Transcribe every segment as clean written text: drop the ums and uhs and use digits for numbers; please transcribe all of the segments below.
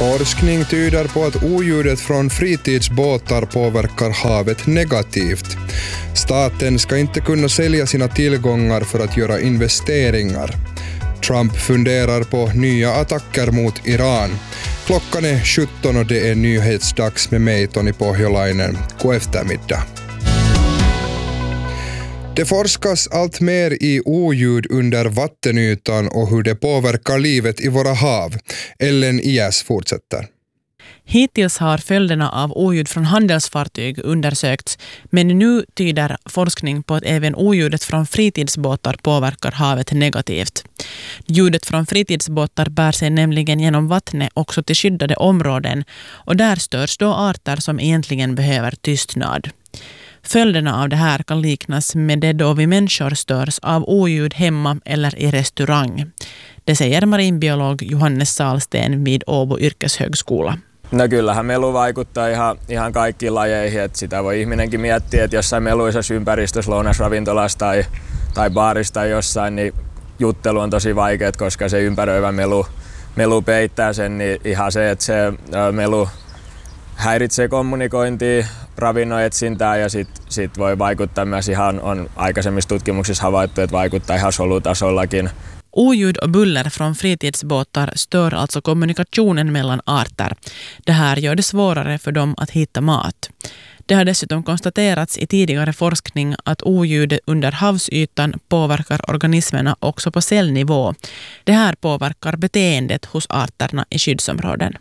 Forskning tyder på att oljudet från fritidsbåtar påverkar havet negativt. Staten ska inte kunna sälja sina tillgångar för att göra investeringar. Trump funderar på nya attacker mot Iran. Klockan är 17 och det är nyhetsdags med mig, Toni Pohjolainen. God eftermiddag. Det forskas allt mer i oljud under vattenytan och hur det påverkar livet i våra hav. Ellen Ias fortsätter. Hittills har följderna av oljud från handelsfartyg undersökts, men nu tyder forskning på att även oljudet från fritidsbåtar påverkar havet negativt. Ljudet från fritidsbåtar bär sig nämligen genom vattnet också till skyddade områden, och där störs då arter som egentligen behöver tystnad. Följderna av det här kan liknas med det då vi människor störs av oljud hemma eller i restaurang. Det säger marinbiolog Johannes Salsten vid Åbo yrkeshögskola. No kyllähän melu vaikuttaa ihan kaikkiin lajeihin, että sitä voi ihminenkin miettiä, että jossain meluisessa ympäristössä, lounasravintolassa tai baarissa tai jossain, niin juttelu on tosi vaikeaa, koska se ympäröivä melu peittää sen, niin ihan se, että se melu häiritsee kommunikointia, ravinnon etsintää ja sit voi vaikuttaa myös ihan, on aikaisemmissa tutkimuksissa havaittu, että vaikuttaa ihan solutasollakin. Oljud och buller från fritidsbåtar stör alltså kommunikationen mellan arter. Det här gör det svårare för dem att hitta mat. Det har dessutom konstaterats i tidigare forskning att oljud under havsytan påverkar organismerna också på cellnivå. Det här påverkar beteendet hos arterna i skyddsområden.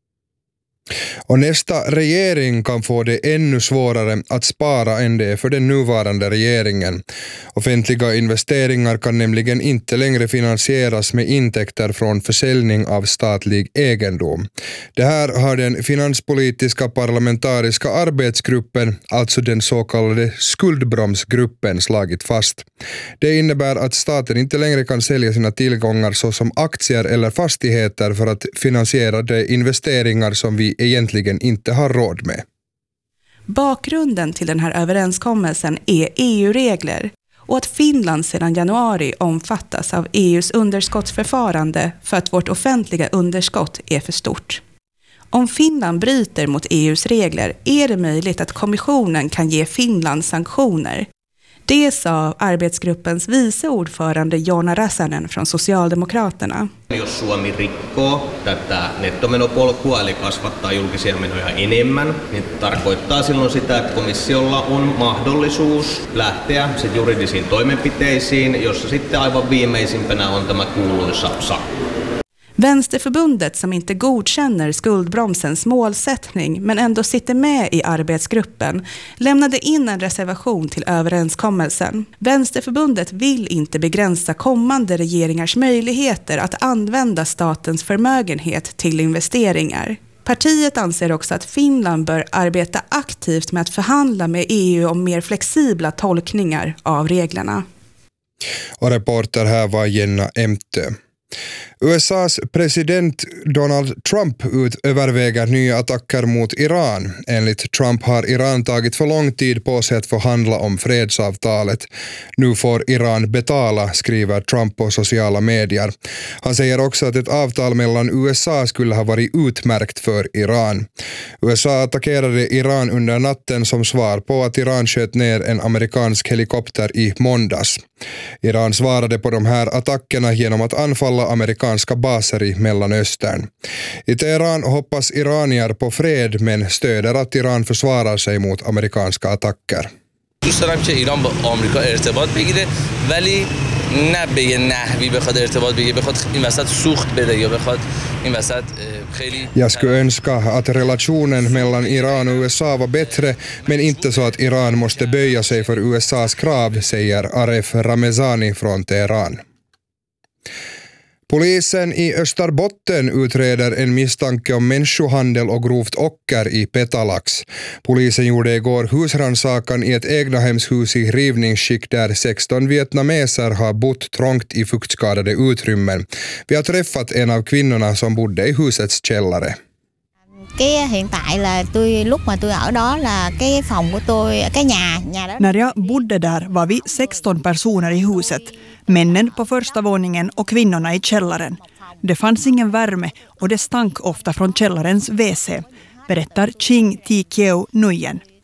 Och nästa regering kan få det ännu svårare att spara än det är för den nuvarande regeringen. Offentliga investeringar kan nämligen inte längre finansieras med intäkter från försäljning av statlig egendom. Det här har den finanspolitiska parlamentariska arbetsgruppen, alltså den så kallade skuldbromsgruppen, slagit fast. Det innebär att staten inte längre kan sälja sina tillgångar såsom aktier eller fastigheter för att finansiera de investeringar som vi egentligen inte har råd med. Bakgrunden till den här överenskommelsen är EU-regler och att Finland sedan januari omfattas av EUs underskottsförfarande för att vårt offentliga underskott är för stort. Om Finland bryter mot EUs regler är det möjligt att kommissionen kan ge Finland sanktioner. Det sa arbetsgruppens vice ordförande Joona Räsänen från Socialdemokraterna. Jos Suomi rikkoo tätä nettomenopolkua eli kasvattaa julkisia menoja enemmän, niin tarkoittaa silloin sitä, että komissiolla on mahdollisuus lähteä sen juridisiin toimenpiteisiin, jossa sitten aivan viimeisimpänä on tämä kuuluisa sakko. Vänsterförbundet, som inte godkänner skuldbromsens målsättning men ändå sitter med i arbetsgruppen, lämnade in en reservation till överenskommelsen. Vänsterförbundet vill inte begränsa kommande regeringars möjligheter att använda statens förmögenhet till investeringar. Partiet anser också att Finland bör arbeta aktivt med att förhandla med EU om mer flexibla tolkningar av reglerna. Och reporter här var Jenna Emtö. USAs president Donald Trump överväger nya attacker mot Iran. Enligt Trump har Iran tagit för lång tid på sig att förhandla om fredsavtalet. Nu får Iran betala, skriver Trump på sociala medier. Han säger också att ett avtal mellan USA skulle ha varit utmärkt för Iran. USA attackerade Iran under natten som svar på att Iran sköt ner en amerikansk helikopter i måndags. Iran svarade på de här attackerna genom att anfalla amerikanska baser i Mellanöstern. I Teheran hoppas iranier på fred men stöder att Iran försvarar sig mot amerikanska attacker. دوست دارم که ایران با آمریکا ارتباط بگیره ولی نه به یه نحوی بخواد ارتباط بگیره بخواد این وسط سوخت بده یا بخواد این وسط خیلی. Jag skulle önska att relationen mellan Iran och USA var bättre men inte så att Iran måste böja sig för USAs krav, säger Aref Ramezani från Teheran. Polisen i Österbotten utreder en misstanke om människohandel och grovt ocker i Petalax. Polisen gjorde igår husrannsakan i ett egnahemshus i rivningsskick där 16 vietnameser har bott trångt i fuktskadade utrymmen. Vi har träffat en av kvinnorna som bodde i husets källare. Hiện tại là lúc mà tôi ở đó là cái phòng của tôi, cái nhà đó. När jag bodde där var vi 16 personer i huset. Männen på första våningen och kvinnorna i källaren. Det fanns ingen värme och det stank ofta från källarens WC, berättar Ching Ti Kieu Nguyen.